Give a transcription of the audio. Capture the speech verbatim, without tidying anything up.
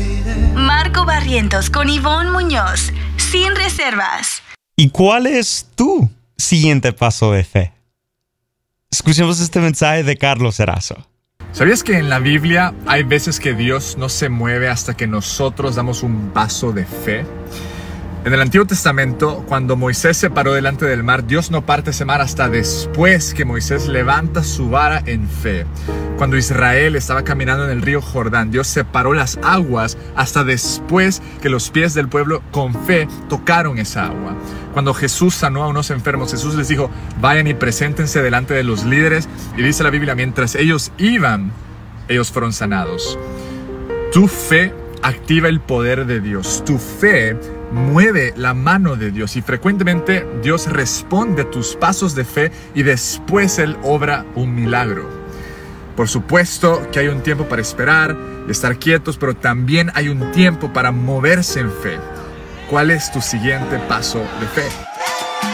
Marco Barrientos con Ivonne Muñoz, sin reservas. ¿Y cuál es tu siguiente paso de fe? Escuchemos este mensaje de Carlos Erazo. ¿Sabías que en la Biblia hay veces que Dios no se mueve hasta que nosotros damos un paso de fe? En el Antiguo Testamento, cuando Moisés se paró delante del mar, Dios no parte ese mar hasta después que Moisés levanta su vara en fe. Cuando Israel estaba caminando en el río Jordán, Dios separó las aguas hasta después que los pies del pueblo con fe tocaron esa agua. Cuando Jesús sanó a unos enfermos, Jesús les dijo, vayan y preséntense delante de los líderes. Y dice la Biblia, mientras ellos iban, ellos fueron sanados. Tu fe activa el poder de Dios. Tu fe mueve la mano de Dios y frecuentemente Dios responde a tus pasos de fe y después Él obra un milagro. Por supuesto que hay un tiempo para esperar y estar quietos, pero también hay un tiempo para moverse en fe. ¿Cuál es tu siguiente paso de fe?